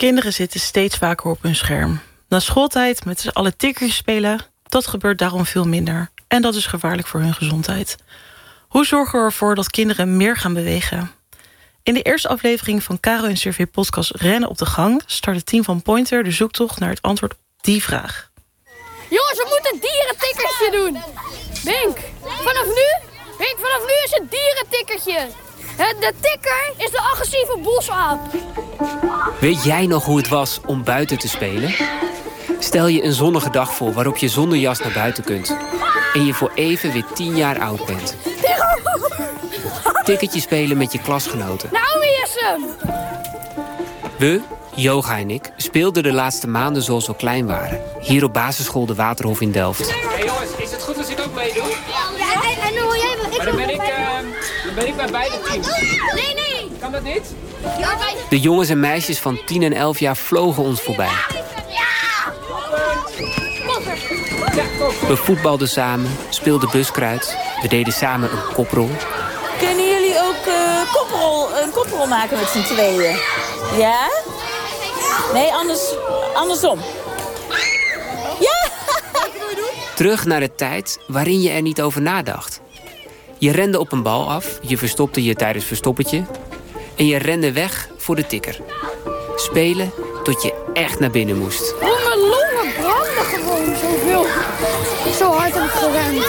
Kinderen zitten steeds vaker op hun scherm. Na schooltijd met z'n allen tikkertjes spelen, dat gebeurt daarom veel minder. En dat is gevaarlijk voor hun gezondheid. Hoe zorgen we ervoor dat kinderen meer gaan bewegen? In de eerste aflevering van Caro en CV podcast Rennen op de Gang start het team van Pointer de zoektocht naar het antwoord op die vraag. Jongens, we moeten het dierentikkertje doen. Bink, vanaf nu is het dierentikkertje. De tikker is de agressieve bosaap. Weet jij nog hoe het was om buiten te spelen? Stel je een zonnige dag voor waarop je zonder jas naar buiten kunt. En je voor even weer 10 jaar oud bent. Tikkertje spelen met je klasgenoten. Nou, wie is hem? We, Yoga en ik, speelden de laatste maanden zoals we klein waren. Hier op basisschool De Waterhof in Delft. Hey jongens, is het goed als ik ook meedoe? Ja, en hoe jij wil. Maar dan ben ik bij beide teams. Nee. Kan dat niet? De jongens en meisjes van 10 en 11 jaar vlogen ons voorbij. We voetbalden samen, speelden buskruid. We deden samen een koprol. Kunnen jullie ook een koprol maken met z'n tweeën? Ja? Nee, andersom. Ja! Terug naar de tijd waarin je er niet over nadacht. Je rende op een bal af, je verstopte je tijdens verstoppertje... en je rende weg voor de tikker. Spelen tot je echt naar binnen moest. Mijn longen branden gewoon zoveel. Zo hard heb ik gerend.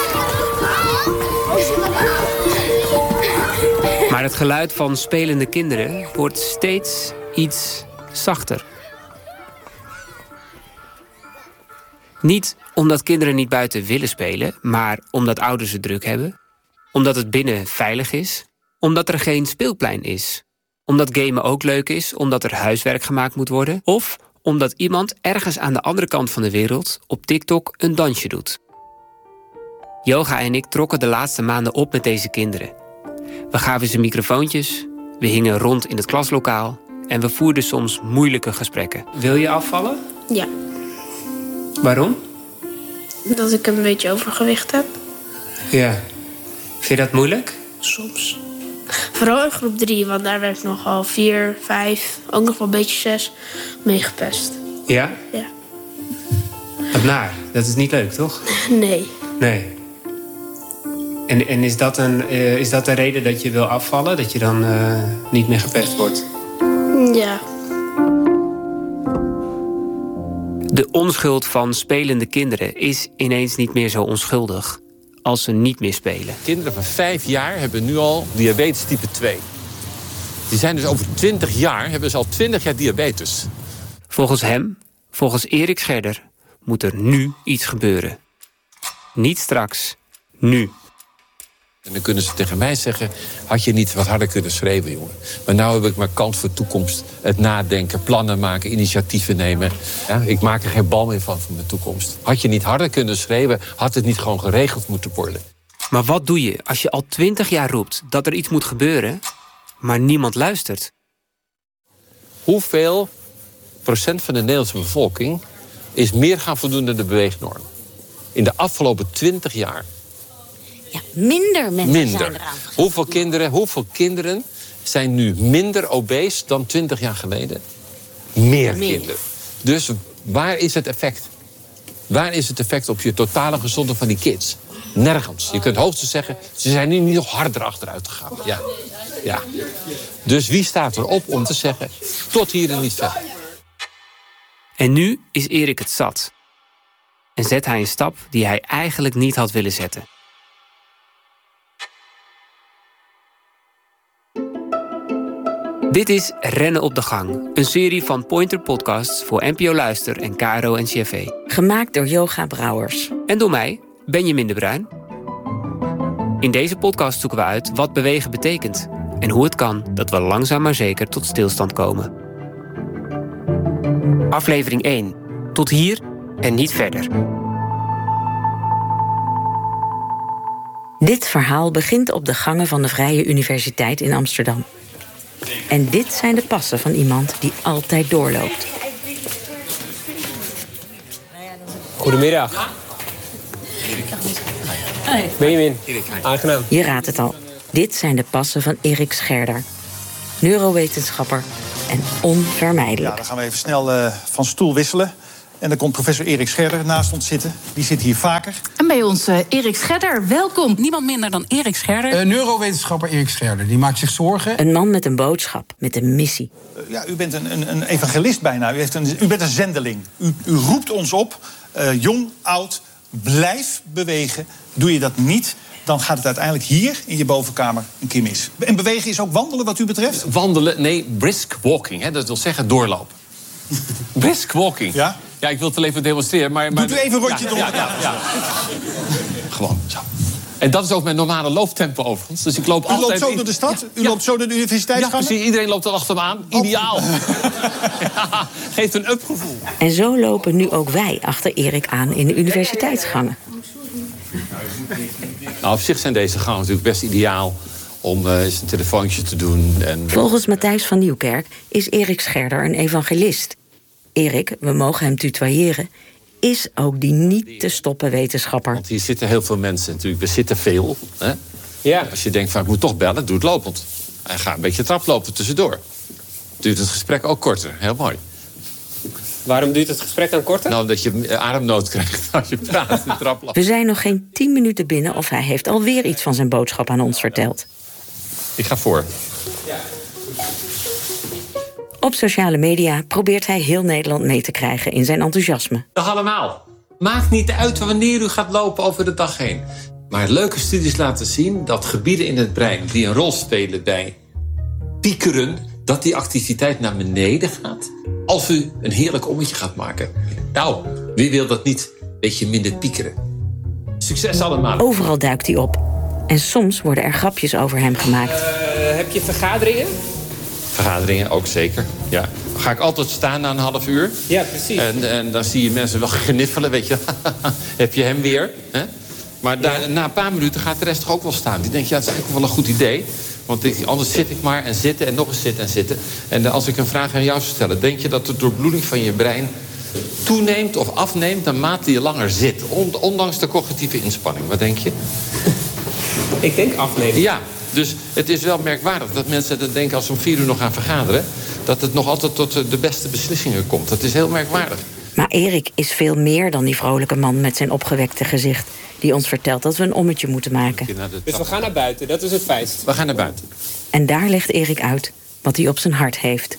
Maar het geluid van spelende kinderen wordt steeds iets zachter. Niet omdat kinderen niet buiten willen spelen, maar omdat ouders het druk hebben. Omdat het binnen veilig is. Omdat er geen speelplein is. Omdat gamen ook leuk is, omdat er huiswerk gemaakt moet worden. Of omdat iemand ergens aan de andere kant van de wereld op TikTok een dansje doet. Yoga en ik trokken de laatste maanden op met deze kinderen. We gaven ze microfoontjes, we hingen rond in het klaslokaal... en we voerden soms moeilijke gesprekken. Wil je afvallen? Ja, Waarom? dat ik een beetje overgewicht heb. Ja. Vind je dat moeilijk? Soms. Vooral in groep 3, want daar werd nogal 4, 5, ook nog wel een beetje 6 mee gepest. Ja? Ja. Wat naar. Dat is niet leuk, toch? Nee. Nee. En is dat een reden dat je wil afvallen? Dat je dan niet meer gepest wordt? Ja. De onschuld van spelende kinderen is ineens niet meer zo onschuldig als ze niet meer spelen. Kinderen van 5 jaar hebben nu al diabetes type 2. Die zijn dus over 20 jaar, hebben ze al 20 jaar diabetes. Volgens hem, volgens Erik Scherder, moet er nu iets gebeuren. Niet straks, nu. En dan kunnen ze tegen mij zeggen, had je niet wat harder kunnen schreeuwen, jongen. Maar nou heb ik maar kans voor toekomst. Het nadenken, plannen maken, initiatieven nemen. Ja, ik maak er geen bal meer van voor mijn toekomst. Had je niet harder kunnen schreeuwen, had het niet gewoon geregeld moeten worden. Maar wat doe je als je al 20 jaar roept dat er iets moet gebeuren, maar niemand luistert? Hoeveel procent van de Nederlandse bevolking is meer gaan voldoen aan de beweegnorm? In de afgelopen 20 jaar. Ja, minder mensen zijn eraan gegeven. Hoeveel kinderen zijn nu minder obese dan 20 jaar geleden? Meer kinderen. Dus waar is het effect? Waar is het effect op je totale gezondheid van die kids? Nergens. Je kunt hoogstens zeggen, ze zijn nu nog harder achteruit gegaan. Ja. Dus wie staat erop om te zeggen, tot hier en niet verder? En nu is Erik het zat. En zet hij een stap die hij eigenlijk niet had willen zetten. Dit is Rennen op de Gang, een serie van Pointer Podcasts voor NPO Luister en KRO en CRV. Gemaakt door Yoga Brouwers. En door mij, Benjamin de Bruin. In deze podcast zoeken we uit wat bewegen betekent en hoe het kan dat we langzaam maar zeker tot stilstand komen. Aflevering 1. Tot hier en niet verder. Dit verhaal begint op de gangen van de Vrije Universiteit in Amsterdam. En dit zijn de passen van iemand die altijd doorloopt. Goedemiddag. Benjamin, aangenaam. Je raadt het al. Dit zijn de passen van Erik Scherder. Neurowetenschapper en onvermijdelijk. Ja, dan gaan we even snel van stoel wisselen. En dan komt professor Erik Scherder naast ons zitten. Die zit hier vaker. En bij ons Erik Scherder, welkom. Niemand minder dan Erik Scherder. Neurowetenschapper Erik Scherder, die maakt zich zorgen. Een man met een boodschap, met een missie. Ja, u bent een evangelist bijna. U bent een zendeling. U roept ons op, jong, oud, blijf bewegen. Doe je dat niet, dan gaat het uiteindelijk hier in je bovenkamer een keer mis. En bewegen is ook wandelen wat u betreft? Wandelen, nee, brisk walking. Hè, dat wil zeggen doorlopen. Brisk walking. Ja? Ja, ik wil het wel even demonstreren. Maar Doet u even een rondje door? Ja. Gewoon zo. En dat is ook mijn normale looptempo overigens. Dus ik loop altijd... U loopt zo door de stad? U loopt zo door de universiteitsgangen? Ja, precies. Iedereen loopt er achter me aan. Ideaal. Ja, geeft een up-gevoel. En zo lopen nu ook wij achter Erik aan in de universiteitsgangen. Nou, op zich zijn deze gangen natuurlijk best ideaal om eens een telefoontje te doen. En... Volgens Matthijs van Nieuwkerk is Erik Scherder een evangelist. Erik, we mogen hem tutoyeren, is ook die niet te stoppen wetenschapper. Want hier zitten heel veel mensen natuurlijk. We zitten veel. Hè? Ja. Als je denkt van ik moet toch bellen, doe het lopend. En ga een beetje traplopen tussendoor. Duurt het gesprek ook korter. Heel mooi. Waarom duurt het gesprek dan korter? Nou, omdat je ademnood krijgt als je praat in traplopen. We zijn nog geen 10 minuten binnen of hij heeft alweer iets van zijn boodschap aan ons verteld. Ik ga voor. Op sociale media probeert hij heel Nederland mee te krijgen in zijn enthousiasme. Dag allemaal. Maakt niet uit wanneer u gaat lopen over de dag heen. Maar leuke studies laten zien dat gebieden in het brein die een rol spelen bij piekeren, dat die activiteit naar beneden gaat als u een heerlijk ommetje gaat maken. Nou, wie wil dat niet? Beetje minder piekeren. Succes allemaal. Overal duikt hij op. En soms worden er grapjes over hem gemaakt. Heb je vergaderingen? Vergaderingen ook zeker, ja. Ga ik altijd staan na een half uur. Ja, precies. En dan zie je mensen wel gniffelen, weet je. Heb je hem weer? Hè? Maar na een paar minuten gaat de rest toch ook wel staan. Die denkt, ja, dat is eigenlijk wel een goed idee. Want anders zit ik maar en zitten en nog eens zitten en zitten. En als ik een vraag aan jou zou stellen... denk je dat de doorbloeding van je brein toeneemt of afneemt naarmate je langer zit? Ondanks de cognitieve inspanning. Wat denk je? Ik denk afnemen. Ja, dus het is wel merkwaardig dat mensen dat denken als ze om 4 uur nog gaan vergaderen... dat het nog altijd tot de beste beslissingen komt. Dat is heel merkwaardig. Maar Erik is veel meer dan die vrolijke man met zijn opgewekte gezicht... die ons vertelt dat we een ommetje moeten maken. Dus we gaan naar buiten, dat is het feit. We gaan naar buiten. En daar legt Erik uit wat hij op zijn hart heeft.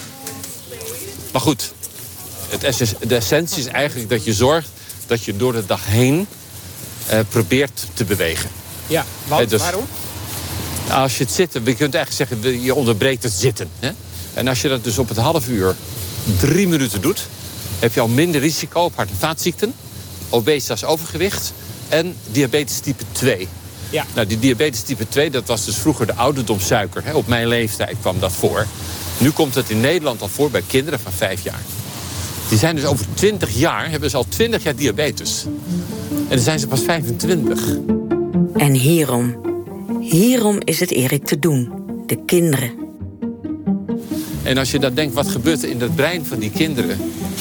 Maar goed, de essentie is eigenlijk dat je zorgt dat je door de dag heen probeert te bewegen. Ja, want dus, waarom? Als je het zitten, je kunt eigenlijk zeggen, je onderbreekt het zitten. Hè? En als je dat dus op het half uur 3 minuten doet... heb je al minder risico op hart- en vaatziekten, obesitas, overgewicht en diabetes type 2. Ja. Nou, die diabetes type 2, dat was dus vroeger de ouderdomssuiker. Op mijn leeftijd kwam dat voor. Nu komt het in Nederland al voor bij kinderen van 5 jaar. Die zijn dus over 20 jaar, hebben ze al 20 jaar diabetes. En dan zijn ze pas 25. En hierom is het Erik te doen. De kinderen. En als je dan denkt, wat gebeurt er in het brein van die kinderen...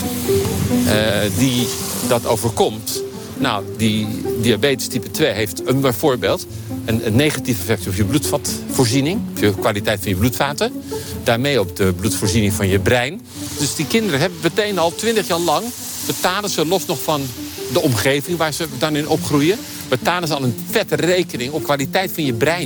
die dat overkomt... Nou, die diabetes type 2 heeft bijvoorbeeld een negatief effect op je bloedvatvoorziening, op je kwaliteit van je bloedvaten. Daarmee op de bloedvoorziening van je brein. Dus die kinderen hebben meteen al 20 jaar lang, betalen ze los nog van de omgeving waar ze dan in opgroeien, betalen ze al een vette rekening op kwaliteit van je brein.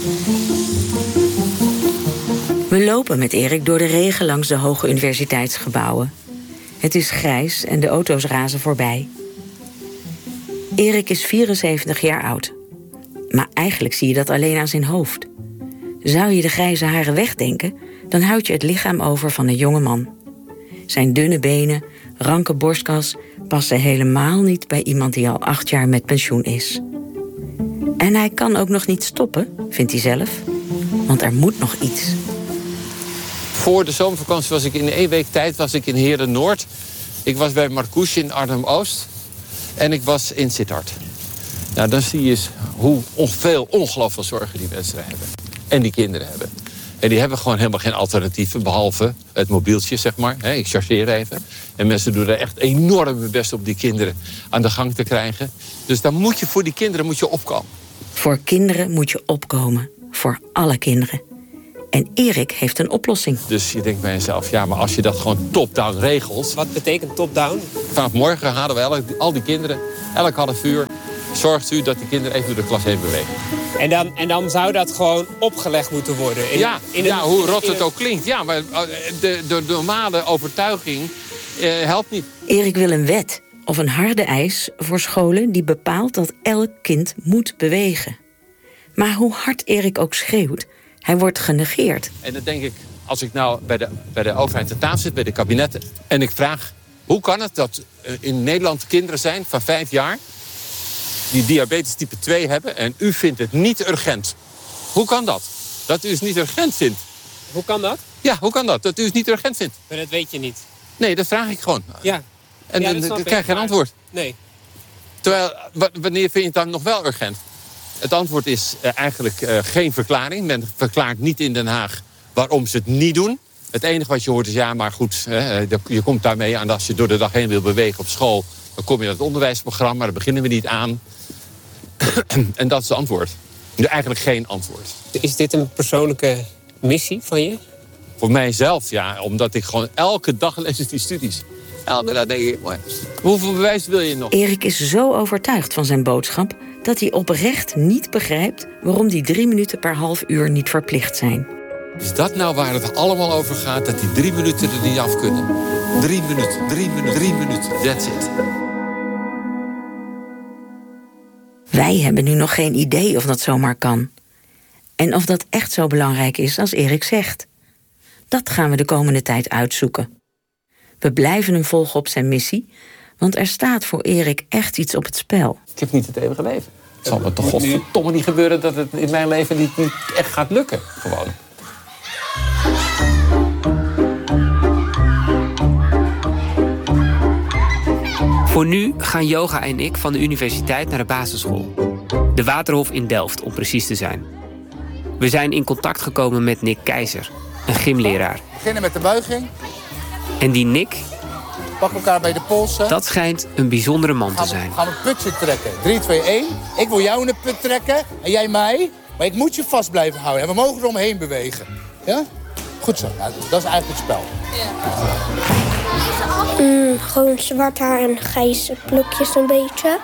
We lopen met Erik door de regen langs de hoge universiteitsgebouwen. Het is grijs en de auto's razen voorbij. Erik is 74 jaar oud. Maar eigenlijk zie je dat alleen aan zijn hoofd. Zou je de grijze haren wegdenken, dan houd je het lichaam over van een jonge man. Zijn dunne benen, ranke borstkas passen helemaal niet bij iemand die al 8 jaar met pensioen is. En hij kan ook nog niet stoppen, vindt hij zelf. Want er moet nog iets. Voor de zomervakantie was ik in 1 week tijd in Heeren-Noord. Ik was bij Marcouche in Arnhem-Oost. En ik was in Sittard. Nou, dan zie je hoeveel ongelooflijk zorgen die mensen hebben. En die kinderen hebben. En die hebben gewoon helemaal geen alternatieven, behalve het mobieltje, zeg maar. Ik chargeer even. En mensen doen er echt enorm hun best op die kinderen aan de gang te krijgen. Dus dan moet je voor die kinderen opkomen. Voor kinderen moet je opkomen. Voor alle kinderen. En Erik heeft een oplossing. Dus je denkt bij jezelf, ja, maar als je dat gewoon top-down regelt... Wat betekent top-down? Vanaf morgen halen we al die kinderen, elk half uur... zorgt u dat die kinderen even door de klas heen bewegen. En dan zou dat gewoon opgelegd moeten worden? Hoe rot het ook klinkt. Ja, maar de normale overtuiging helpt niet. Erik wil een wet of een harde eis voor scholen die bepaalt dat elk kind moet bewegen. Maar hoe hard Erik ook schreeuwt, hij wordt genegeerd. En dan denk ik, als ik nou bij de overheid aan tafel zit, bij de kabinetten... en ik vraag, hoe kan het dat in Nederland kinderen zijn van 5 jaar... die diabetes type 2 hebben en u vindt het niet urgent? Hoe kan dat? Dat u het niet urgent vindt? Hoe kan dat? Ja, hoe kan dat? Dat u het niet urgent vindt? Maar dat weet je niet. Nee, dat vraag ik gewoon. Ja. En dan krijg je geen antwoord. Nee. Terwijl, wanneer vind je het dan nog wel urgent? Het antwoord is eigenlijk geen verklaring. Men verklaart niet in Den Haag waarom ze het niet doen. Het enige wat je hoort is, ja, maar goed, je komt daarmee aan... als je door de dag heen wil bewegen op school... dan kom je naar het onderwijsprogramma, daar beginnen we niet aan. En dat is het antwoord. Eigenlijk geen antwoord. Is dit een persoonlijke missie van je? Voor mijzelf, ja. Omdat ik gewoon elke dag lees die studies. Elke dag denk ik, hoeveel bewijs wil je nog? Erik is zo overtuigd van zijn boodschap... dat hij oprecht niet begrijpt waarom die 3 minuten per half uur niet verplicht zijn. Is dat nou waar het allemaal over gaat? Dat die 3 minuten er niet af kunnen? 3 minuten, 3 minuten, 3 minuten. That's it. Wij hebben nu nog geen idee of dat zomaar kan. En of dat echt zo belangrijk is als Erik zegt. Dat gaan we de komende tijd uitzoeken. We blijven hem volgen op zijn missie... want er staat voor Erik echt iets op het spel. Ik heb niet het eeuwige leven. Het zal me toch godverdomme niet gebeuren... dat het in mijn leven niet echt gaat lukken. Gewoon. Voor nu gaan Yoga en ik van de universiteit naar de basisschool. De Waterhof in Delft, om precies te zijn. We zijn in contact gekomen met Nick Keizer, een gymleraar. We beginnen met de buiging. En die Nick... Pak elkaar bij de polsen. Dat schijnt een bijzondere man te zijn. Gaan we een putje trekken. 3, 2, 1. Ik wil jou in de put trekken en jij mij. Maar ik moet je vast blijven houden. En we mogen er omheen bewegen. Ja? Goed zo. Ja, dat is eigenlijk het spel. Gewoon zwart haar en grijze plukjes een beetje.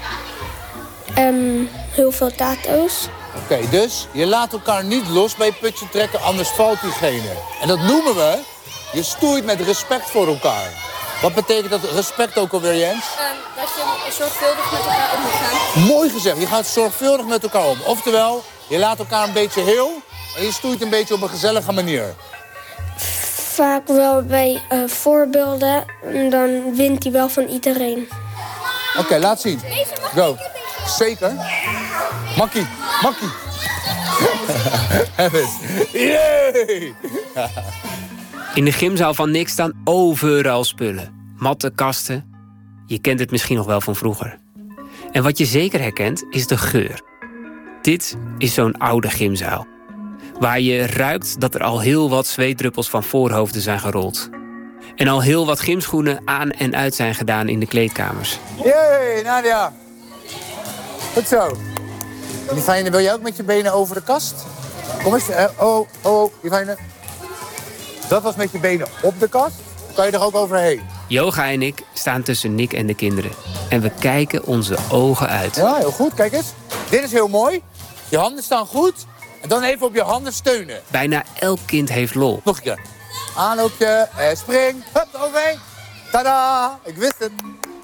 Heel veel tato's. Oké, dus je laat elkaar niet los bij putje trekken, anders valt diegene. En dat noemen we, je stoeit met respect voor elkaar. Wat betekent dat respect ook alweer, Jens? Dat je zorgvuldig met elkaar om moet gaan. Mooi gezegd, je gaat zorgvuldig met elkaar om. Oftewel, je laat elkaar een beetje heel en je stoeit een beetje op een gezellige manier. Vaak wel bij voorbeelden, dan wint hij wel van iedereen. Oké, laat zien. Go. Zeker. Makkie, makkie. Heb het. Yay! In de gymzaal van Nick staan overal spullen. Matten, kasten. Je kent het misschien nog wel van vroeger. En wat je zeker herkent, is de geur. Dit is zo'n oude gymzaal. Waar je ruikt dat er al heel wat zweetdruppels van voorhoofden zijn gerold. En al heel wat gymschoenen aan en uit zijn gedaan in de kleedkamers. Yay, Nadia. Goed zo. En die fijne, wil jij ook met je benen over de kast? Kom eens. Die fijne. Dat was met je benen op de kast. Dan kan je er ook overheen. Yoga en ik staan tussen Nick en de kinderen. En we kijken onze ogen uit. Ja, heel goed. Kijk eens. Dit is heel mooi. Je handen staan goed. En dan even op je handen steunen. Bijna elk kind heeft lol. Nog een keer. Aanloopje. Spring. Hup, overheen. Tada. Ik wist het.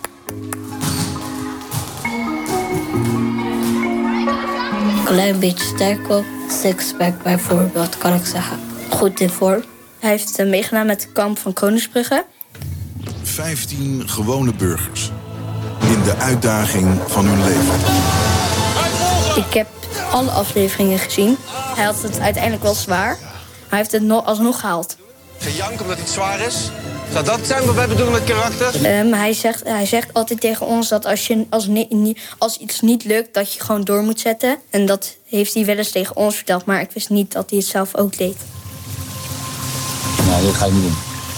Klein beetje sterk op. Sixpack bijvoorbeeld, kan ik zeggen. Goed in vorm. Hij heeft meegedaan met de kamp van Koningsbrugge. 15 gewone burgers. In de uitdaging van hun leven. Ik heb alle afleveringen gezien. Hij had het uiteindelijk wel zwaar. Maar hij heeft het alsnog gehaald. Gejank omdat het zwaar is. Zou dat zijn wat wij bedoelen met karakter? Hij zegt altijd tegen ons dat als iets niet lukt, dat je gewoon door moet zetten. En dat heeft hij wel eens tegen ons verteld. Maar ik wist niet dat hij het zelf ook deed. Nee, dat ga je niet doen.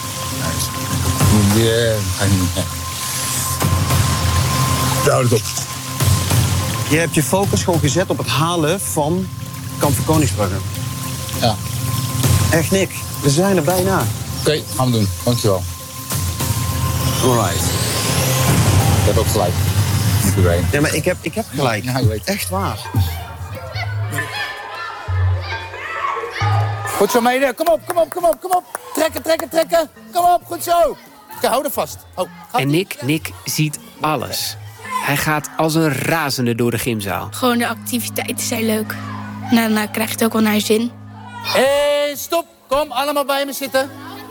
Nee, dat ga je niet doen. Houd het op. Je hebt je focus gewoon gezet op het halen van kamp van Koningsbrugge. Ja. Echt, Nick. We zijn er bijna. Oké, gaan we doen. Dankjewel. Alright. Je hebt ook gelijk. Niet iedereen. Ja, maar ik heb gelijk. Ja, je weet. Echt waar. Goed zo, meiden. Kom op. Trekken. Kom op, goed zo. Kijk, hou er vast. En Nick ziet alles. Hij gaat als een razende door de gymzaal. Gewoon de activiteiten zijn leuk. Nou, dan krijg je het ook wel naar je zin. Stop. Kom, allemaal bij me zitten.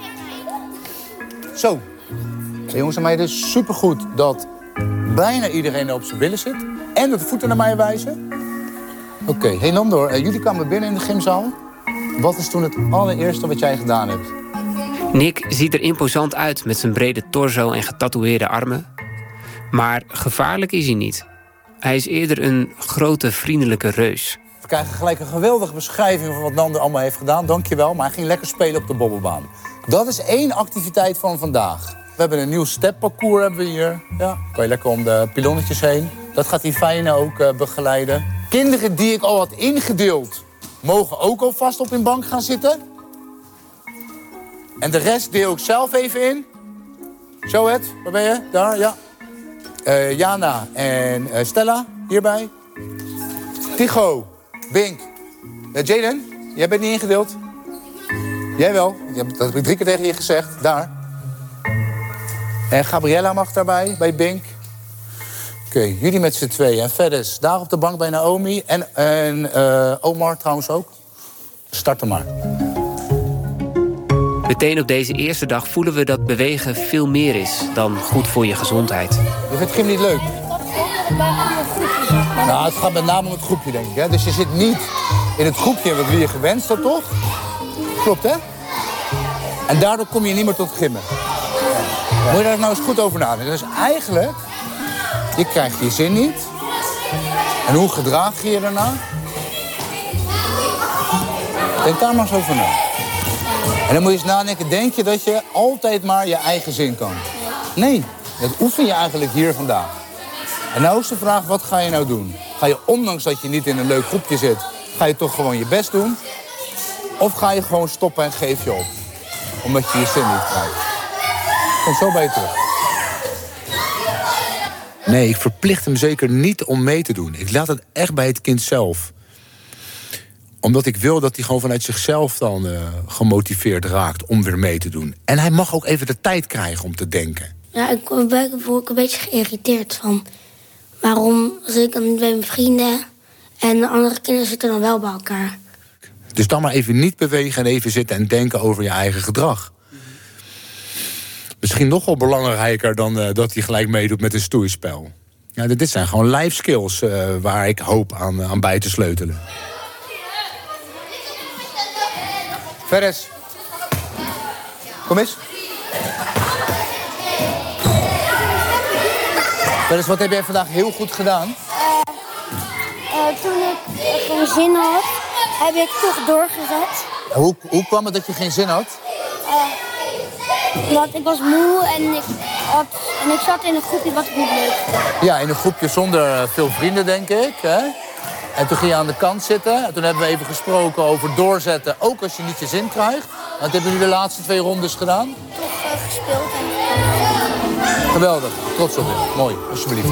Zo. Hey, jongens en meiden, supergoed dat bijna iedereen op zijn billen zit. En dat de voeten naar mij wijzen. Oké, hey Nandor, jullie kwamen binnen in de gymzaal. Wat is toen het allereerste wat jij gedaan hebt? Nick ziet er imposant uit met zijn brede torso en getatoeëerde armen. Maar gevaarlijk is hij niet. Hij is eerder een grote, vriendelijke reus. We krijgen gelijk een geweldige beschrijving van wat Nandor allemaal heeft gedaan. Dankjewel, maar hij ging lekker spelen op de bobbelbaan. Dat is 1 activiteit van vandaag. We hebben een nieuw stepparcours hebben we hier. Ja, kan je lekker om de pilonnetjes heen. Dat gaat die Fijne ook begeleiden. Kinderen die ik al had ingedeeld, mogen ook alvast op hun bank gaan zitten. En de rest deel ik zelf even in. Zo, Ed, waar ben je? Daar, ja. Jana en Stella, hierbij. Tycho, Bink. Jaden, jij bent niet ingedeeld. Jij wel, dat heb ik 3 keer tegen je gezegd. Daar. En Gabriella mag daarbij, bij Bink. Oké, jullie met z'n tweeën. En verder daar op de bank bij Naomi. En Omar trouwens ook. Start er maar. Meteen op deze eerste dag voelen we dat bewegen veel meer is dan goed voor je gezondheid. Je vindt gym niet leuk? Nou, het gaat met name om het groepje, denk ik. Hè? Dus je zit niet in het groepje wat we je gewenst had, toch? Klopt, hè? En daardoor kom je niet meer tot gimmen. Moet je daar nou eens goed over nadenken. Dus eigenlijk, je krijgt je zin niet. En hoe gedraag je je daarna? Denk daar maar eens over na. En dan moet je eens nadenken, denk je dat je altijd maar je eigen zin kan? Nee, dat oefen je eigenlijk hier vandaag. En nou is de vraag, wat ga je nou doen? Ga je, ondanks dat je niet in een leuk groepje zit, ga je toch gewoon je best doen? Of ga je gewoon stoppen en geef je op? Omdat je je zin niet krijgt. Kom zo bij je terug. Nee, ik verplicht hem zeker niet om mee te doen. Ik laat het echt bij het kind zelf. Omdat ik wil dat hij gewoon vanuit zichzelf dan gemotiveerd raakt om weer mee te doen. En hij mag ook even de tijd krijgen om te denken. Ja, ik word ook een beetje geïrriteerd van... waarom zit ik dan niet bij mijn vrienden... en de andere kinderen zitten dan wel bij elkaar. Dus dan maar even niet bewegen en even zitten en denken over je eigen gedrag. Misschien nog wel belangrijker dan dat hij gelijk meedoet met een stoeispel. Ja, dit zijn gewoon life skills waar ik hoop aan bij te sleutelen. Ferres. Kom eens. Ferres, wat heb jij vandaag heel goed gedaan? Toen ik geen zin had, heb ik toch doorgezet. Hoe kwam het dat je geen zin had? Want ik was moe en ik zat in een groepje wat ik niet leuk vond. Ja, in een groepje zonder veel vrienden, denk ik. Hè? En toen ging je aan de kant zitten. En toen hebben we even gesproken over doorzetten, ook als je niet je zin krijgt. Wat hebben jullie de laatste 2 rondes gedaan? Toch gespeeld en... Geweldig, trots op je. Mooi, alsjeblieft.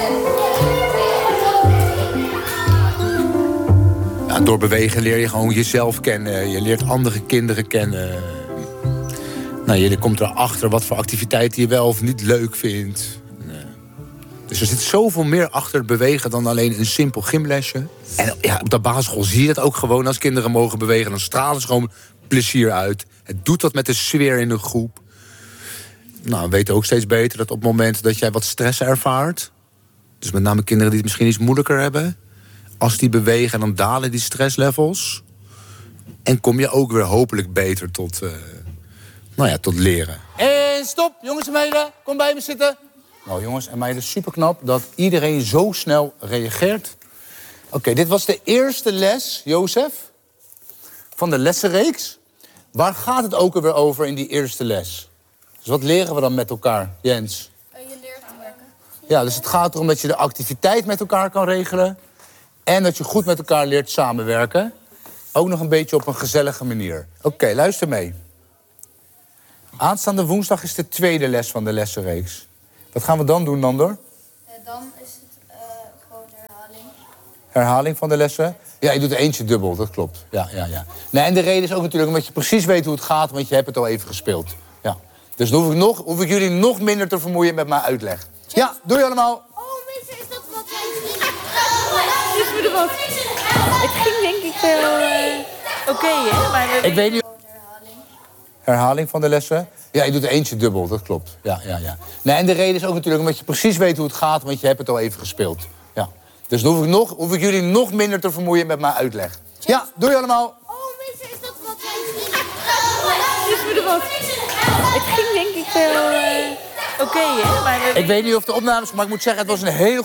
Ja, door bewegen leer je gewoon jezelf kennen. Je leert andere kinderen kennen. Nou, je komt erachter wat voor activiteiten je wel of niet leuk vindt. Dus er zit zoveel meer achter het bewegen dan alleen een simpel gymlesje. En ja, op de basisschool zie je het ook gewoon. Als kinderen mogen bewegen, dan stralen ze gewoon plezier uit. Het doet wat met de sfeer in de groep. Nou, we weten ook steeds beter dat op het moment dat jij wat stress ervaart... dus met name kinderen die het misschien iets moeilijker hebben... als die bewegen, dan dalen die stresslevels. En kom je ook weer hopelijk beter tot leren. En stop, jongens en meiden. Kom bij me zitten. Nou, jongens en meiden, superknap dat iedereen zo snel reageert. Oké, dit was de eerste les, Jozef, van de lessenreeks. Waar gaat het ook alweer over in die eerste les? Dus wat leren we dan met elkaar, Jens? Je leert te werken. Ja, dus het gaat erom dat je de activiteit met elkaar kan regelen... en dat je goed met elkaar leert samenwerken. ook nog een beetje op een gezellige manier. Oké, luister mee. Aanstaande woensdag is de tweede les van de lessenreeks. Wat gaan we dan doen, Nandor? Dan is het gewoon herhaling. Herhaling van de lessen? Ja, je doet er eentje dubbel, dat klopt. Ja. Nee, en de reden is ook natuurlijk omdat je precies weet hoe het gaat... want je hebt het al even gespeeld. Ja. Dus dan hoef ik jullie nog minder te vermoeien met mijn uitleg. Ja, doei allemaal. Oh, mister, is dat wat wij zien? Is me de wat? Het ging denk ik wel oké, hè? Maar Ik weet niet... Herhaling van de lessen? Ja, je doet er eentje dubbel, dat klopt. Ja. Nee, en de reden is ook natuurlijk omdat je precies weet hoe het gaat... want je hebt het al even gespeeld. Ja. Dus dan hoef ik jullie nog minder te vermoeien met mijn uitleg. Ja, doei allemaal. Oh, mister, is dat wat wij zien? Is me de wat? Het ging denk ik wel oké, hè? Maar Ik weet niet of de opnames... maar ik moet zeggen, het was een heel